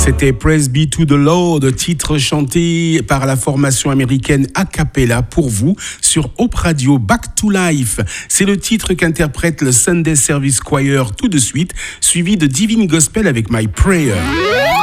C'était Praise Be to the Lord, titre chanté par la formation américaine A Cappella pour vous sur Hope Radio. Back to Life, c'est le titre qu'interprète le Sunday Service Choir tout de suite, suivi de Divine Gospel avec My Prayer.